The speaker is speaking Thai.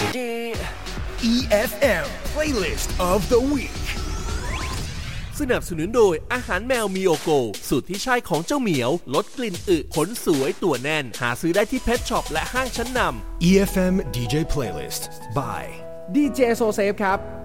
EFM Playlist of the Week สนับสนุนโดยอาหารแมวมิโอโกสูตรที่ใช่ของเจ้าเหมียวลดกลิ่นอึขนสวยตัวแน่นหาซื้อได้ที่เพทช็อปและห้างชั้นนำ EFM DJ Playlist by DJ So Safe ครับ